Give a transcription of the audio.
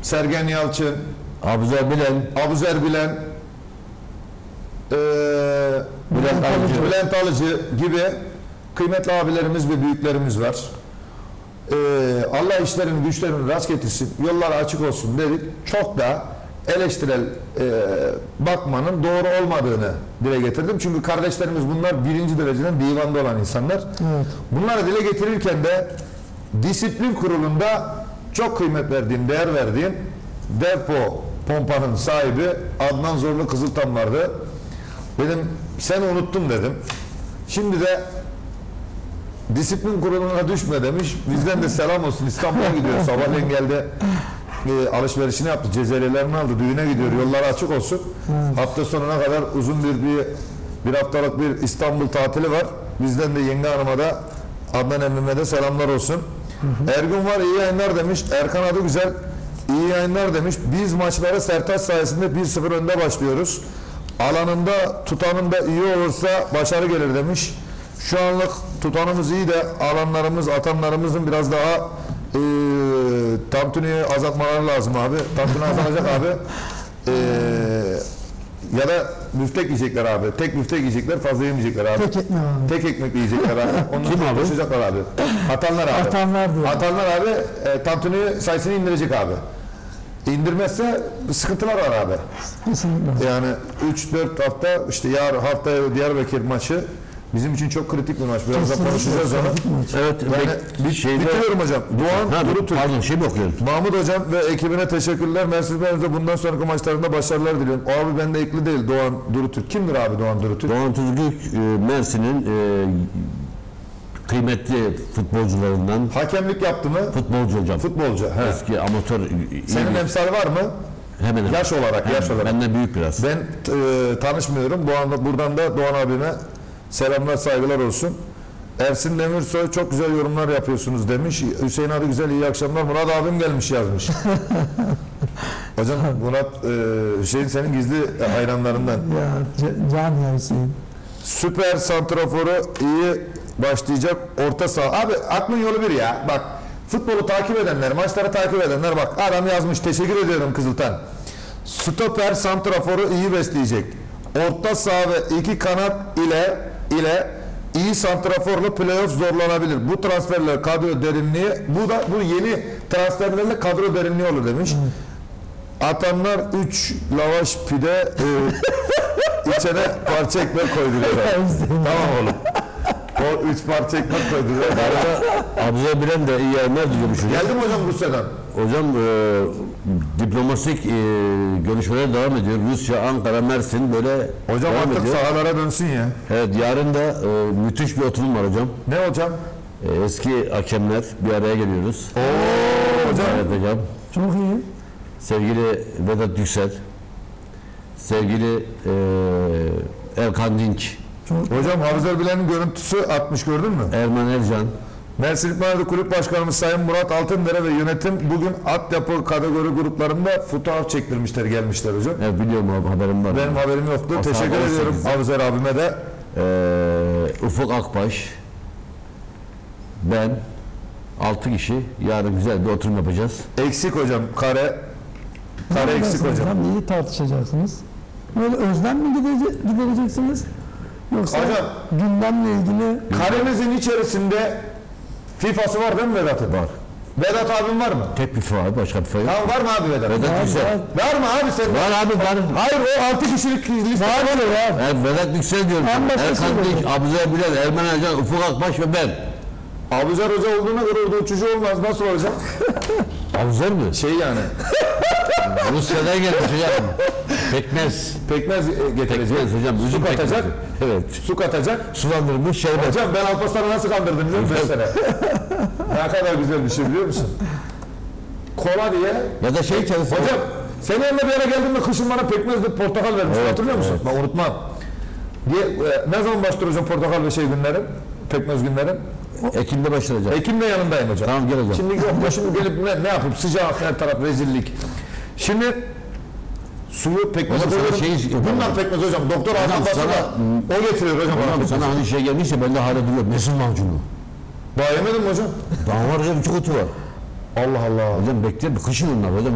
Sergen Yalçın, Abuzer Bilen, Abuzer Bilen, Bülent Alıcı gibi kıymetli abilerimiz ve büyüklerimiz var. Allah işlerini güçlerini rast getirsin, yolları açık olsun dedik. Çok da eleştirel bakmanın doğru olmadığını dile getirdim. Çünkü kardeşlerimiz bunlar birinci dereceden divanda olan insanlar. Evet. Bunları dile getirirken de disiplin kurulunda çok kıymet verdiğim, değer verdiğim depo pompanın sahibi Adnan Zorlu Kızıltam vardı. Dedim seni unuttum dedim. Şimdi de disiplin kuruluna düşme demiş. Bizden de selam olsun. İstanbul'a gidiyor. Sabahleyin geldi. Alışverişini yaptı. Cezerelerini aldı. Düğüne gidiyor. Yolları açık olsun. Evet. Hafta sonuna kadar uzun bir haftalık bir İstanbul tatili var. Bizden de yenge hanıma da Adnan emmime de selamlar olsun. Ergun var iyi yayınlar demiş. Erkan adı güzel. İyi yayınlar demiş. Biz maçlara Sertaç sayesinde 1-0 önde başlıyoruz. Alanında tutanında iyi olursa başarı gelir demiş. Şu anlık tutanımız iyi de alanlarımız, atanlarımızın biraz daha tantuniyi azaltmaları lazım abi. Tantuni azalacak abi. Ya da müftek yiyecekler abi. Tek müftek yiyecekler, fazla yemeyecekler abi. Tek ekmek abi. Tek ekmek yiyecekler abi. Ondan Kim sonra abi? koşacaklar abi. Atanlar abi. Atanlar diyor. Atanlar abi tantuni sayısını indirecek abi. İndirmezse sıkıntılar var abi. Kesinlikle. Yani 3-4 hafta işte haftaya Diyarbakır maçı bizim için çok kritik bir maç. Biraz da konuşacağız onu. evet, Bitiriyorum hocam. Doğan Durutürk. Pardon, şey mi okuyorum? Mahmut hocam ve ekibine teşekkürler. Mercedes-Benz'de bundan sonraki maçlarında başarılar diliyorum. O abi bende ekli değil. Doğan Durutürk. Kimdir abi Doğan Durutürk? Doğan Tuzgük, Mersin'in kıymetli futbolcularından. Hakemlik yaptı mı? Futbolcu hocam. Futbolcu. He. Eski amatör. Senin emsal var mı? Hemen hemen. Yaş olarak. Benden büyük biraz. Ben tanışmıyorum. Buradan da Doğan abime selamlar, saygılar olsun. Ersin Demirsoy çok güzel yorumlar yapıyorsunuz demiş. Hüseyin adı güzel, iyi akşamlar. Murat abim gelmiş yazmış. Hocam Murat Hüseyin senin gizli hayranlarından. Ya can ya Hüseyin. Süper santraforu iyi başlayacak orta saha. Abi aklın yolu bir ya. Bak futbolu takip edenler, maçları takip edenler bak adam yazmış. Teşekkür ediyorum Kızıltan. Stoper santraforu iyi besleyecek. Orta saha ve iki kanat ile iyi santraforlu playoff zorlanabilir. Bu transferler kadro derinliği, bu yeni transferlerle kadro derinliği olur demiş. Atanlar 3 lavaş pide içine parça ekmek koydular. Tamam oğlum. O 3 parça ekmek koydular. Abuzer Bilen de iyi yayınlar diliyormuş hocam. Geldi mi hocam Rusya'dan? Hocam diplomatik görüşmeler devam ediyor. Rusya, Ankara, Mersin böyle Hocam devam artık ediyor. sahalara dönsün ya. Evet, yarın da müthiş bir oturum var hocam. Ne hocam? Eski hakemler bir araya geliyoruz. Oo hocam. Evet hocam. Çok iyi. Sevgili Vedat Yüksel, sevgili Erkan Dinç, Hocam Havzer Bilen'in görüntüsü atmış gördün mü? Erman Ercan, Mersin İtmanı Kulüp Başkanımız Sayın Murat Altındere ve yönetim bugün altyapı kategori gruplarında fotoğraf çektirmişler gelmişler hocam. evet biliyorum abi, haberim var. Benim haberim yoktu. O Teşekkür saat ediyorum 18'de. Havzer abime de. Ufuk Akbaş, ben, 6 kişi yarın güzel bir oturum yapacağız. Eksik hocam kare eksik hocam. İyi tartışacaksınız. Böyle özlem mi gidereceksiniz? Yoksa Hocam, gündemle ilgili Karemizin içerisinde FIFA'sı var değil mi Vedat'ın? Var. Vedat abim var mı? Tek bir FIFA abi, başka bir FIFA yok. Tamam var mı abi Vedat? Vedat Yüksel. Var mı abi sen? Var abi, var. Hayır o 6 kişilik liste var ya. Vedat Yüksel diyorum. En başkası Erkan hocam. Dinç, Abuzer Bilen, Erman Ercan, Ufuk Akbaş ve ben. Abuzer Hoca olduğuna göre orada uçucu olmaz. Nasıl olacak? Abuzer mi? Şey yani. Rusya'dan gelmiş hocam. Pekmez. Pekmez getirecek. Pekmez hocam. Su Üzüm katacak. pekmezi. Evet. Su katacak. Sulandırılmış şerbet. Hocam ben Alparslan'ı nasıl kandırdım biliyor musun mesela? Ne kadar güzel bir şey biliyor musun? Kola diye. Ya da şey çalışsın. Hocam senin yanına bir yere geldiğimde kışın bana pekmezli portakal vermiştin Evet, hatırlıyor musun? evet. Ben unutmam. Ne zaman başlıyor hocam portakal ve şey günlerin? Pekmez günlerin? Ekim'de başlayacak. Ekim'de yanındayım hocam. Tamam gel hocam. Şimdi yok başım gelip ne yapıp sıcak her taraf rezillik. Şimdi suyu pekmez Hocam sana koyuyorum. şey- Bundan pekmez hocam. Doktor Hakan Basra o getiriyor hocam. Hocam sana hani şey gelmişse ben de hala duruyorum. Nesin macunu? Daha yemedim mi hocam? Daha var hocam, çok otu var. Allah Allah. Hocam bekle, kışın onlar hocam.